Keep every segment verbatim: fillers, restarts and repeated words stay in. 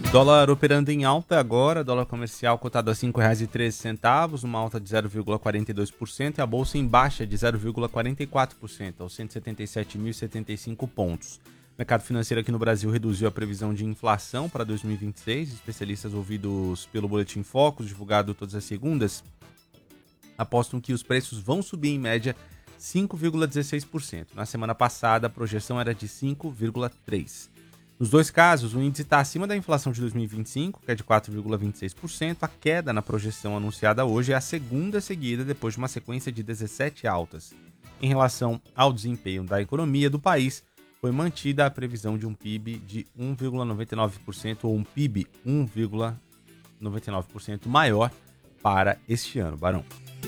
Dólar operando em alta agora, dólar comercial cotado a cinco reais e treze centavos, uma alta de zero vírgula quarenta e dois por cento e a bolsa em baixa de zero vírgula quarenta e quatro por cento, aos cento e setenta e sete mil e setenta e cinco pontos. O mercado financeiro aqui no Brasil reduziu a previsão de inflação para dois mil e vinte e seis. Especialistas ouvidos pelo Boletim Focus, divulgado todas as segundas, apostam que os preços vão subir em média cinco vírgula dezesseis por cento. Na semana passada, a projeção era de cinco vírgula três por cento. Nos dois casos, o índice está acima da inflação de dois mil e vinte e cinco, que é de quatro vírgula vinte e seis por cento. A queda na projeção anunciada hoje é a segunda seguida depois de uma sequência de dezessete altas. Em relação ao desempenho da economia do país, foi mantida a previsão de um P I B de um vírgula noventa e nove por cento ou um P I B um vírgula noventa e nove por cento maior para este ano. Barão.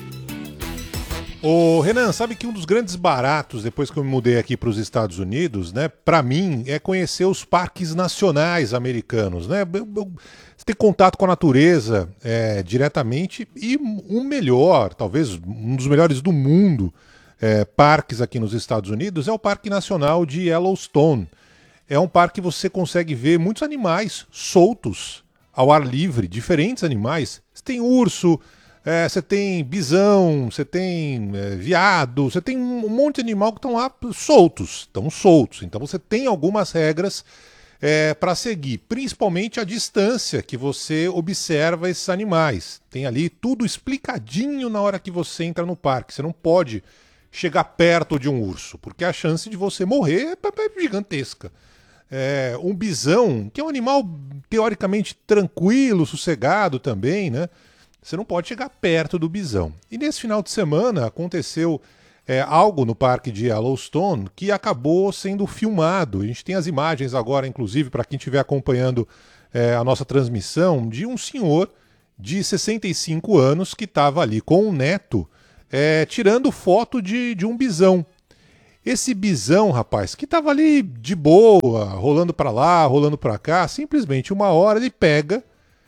Ô, Renan, sabe que um dos grandes baratos, depois que eu me mudei aqui para os Estados Unidos, né, para mim, é conhecer os parques nacionais americanos, né? Eu, eu, você tem contato com a natureza é, diretamente e um melhor, talvez um dos melhores do mundo, é, parques aqui nos Estados Unidos é o Parque Nacional de Yellowstone. É um parque que você consegue ver muitos animais soltos ao ar livre, diferentes animais. Você tem urso, É, você tem bisão, você tem é, viado, você tem um monte de animal que estão lá soltos, estão soltos. Então você tem algumas regras é, para seguir, principalmente a distância que você observa esses animais. Tem ali tudo explicadinho na hora que você entra no parque. Você não pode chegar perto de um urso, porque a chance de você morrer é gigantesca. É, um bisão, que é um animal teoricamente tranquilo, sossegado também, né? Você não pode chegar perto do bisão. E nesse final de semana aconteceu é, algo no parque de Yellowstone que acabou sendo filmado. A gente tem as imagens agora, inclusive, para quem estiver acompanhando é, a nossa transmissão, de um senhor de sessenta e cinco anos que estava ali com o neto é, tirando foto de, de um bisão. Esse bisão, rapaz, que estava ali de boa, rolando para lá, rolando para cá, simplesmente uma hora ele pega...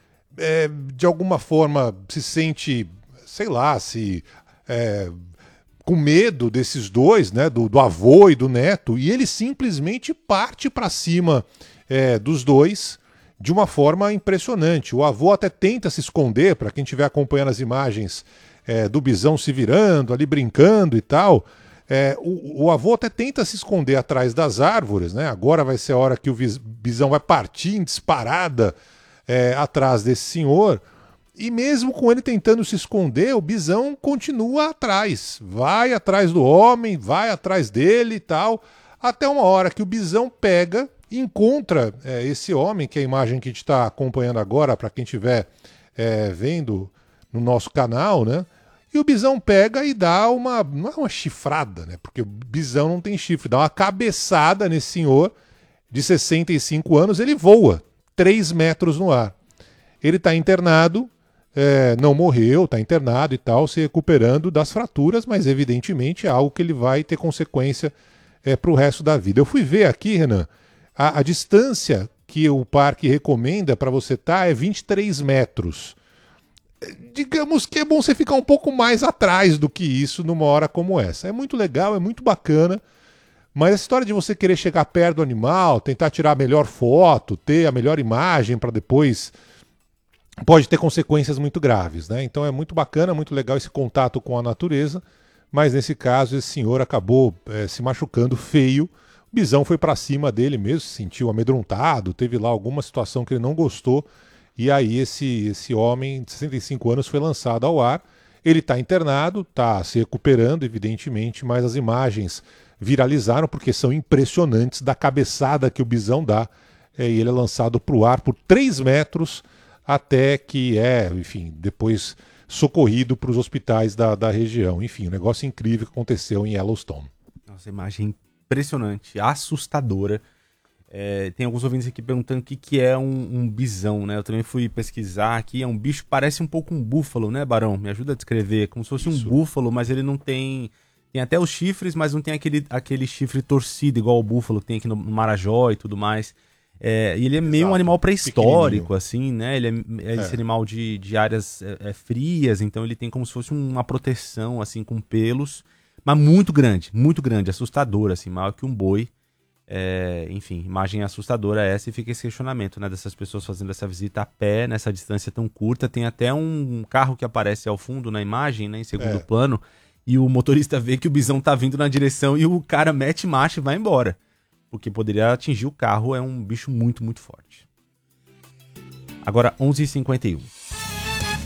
É, de alguma forma se sente, sei lá, se é, com medo desses dois, né, do, do avô e do neto, e ele simplesmente parte para cima é, dos dois de uma forma impressionante. O avô até tenta se esconder, para quem estiver acompanhando as imagens é, do bisão se virando, ali brincando e tal. É, o, o avô até tenta se esconder atrás das árvores, né? Agora vai ser a hora que o bisão vai partir em disparada É, atrás desse senhor, e mesmo com ele tentando se esconder, o bisão continua atrás, vai atrás do homem, vai atrás dele e tal, até uma hora que o bisão pega e encontra é, esse homem, que é a imagem que a gente está acompanhando agora, para quem estiver é, vendo no nosso canal, né? E o bisão pega e dá uma, não é uma chifrada, né? Porque o bisão não tem chifre, dá uma cabeçada nesse senhor de sessenta e cinco anos, ele voa três metros no ar. Ele está internado, é, não morreu, está internado e tal, se recuperando das fraturas, mas evidentemente é algo que ele vai ter consequência é, para o resto da vida. Eu fui ver aqui, Renan, a, a distância que o parque recomenda para você estar é vinte e três metros. Digamos que é bom você ficar um pouco mais atrás do que isso numa hora como essa. É muito legal, é muito bacana. Mas a história de você querer chegar perto do animal, tentar tirar a melhor foto, ter a melhor imagem para depois, pode ter consequências muito graves, né? Então é muito bacana, muito legal esse contato com a natureza, mas nesse caso esse senhor acabou é, se machucando feio. O bisão foi para cima dele mesmo, se sentiu amedrontado, teve lá alguma situação que ele não gostou, e aí esse, esse homem de sessenta e cinco anos foi lançado ao ar. Ele está internado, está se recuperando, evidentemente, mas as imagens viralizaram porque são impressionantes da cabeçada que o bisão dá. É, e ele é lançado para o ar por três metros até que é, enfim, depois socorrido para os hospitais da, da região. Enfim, um negócio incrível que aconteceu em Yellowstone. Nossa, imagem impressionante, assustadora. É, tem alguns ouvintes aqui perguntando o que, que é um, um bisão, né? Eu também fui pesquisar aqui. É um bicho que parece um pouco um búfalo, né, Barão? Me ajuda a descrever. Como se fosse Isso. um búfalo, mas ele não tem... Tem até os chifres, mas não tem aquele, aquele chifre torcido, igual o búfalo que tem aqui no Marajó e tudo mais. É, e ele é meio Exato. um animal pré-histórico, assim, né? Ele é, é esse é. animal de, de áreas é, é, frias, então ele tem como se fosse uma proteção, assim, com pelos, mas muito grande, muito grande, assustador, assim, maior que um boi. É, enfim, imagem assustadora essa, e fica esse questionamento, né, dessas pessoas fazendo essa visita a pé nessa distância tão curta. Tem até um carro que aparece ao fundo na imagem, né, em segundo É. plano, e o motorista vê que o bisão tá vindo na direção e o cara mete marcha e vai embora, porque poderia atingir o carro. É um bicho muito, muito forte. Agora, onze e cinquenta e um.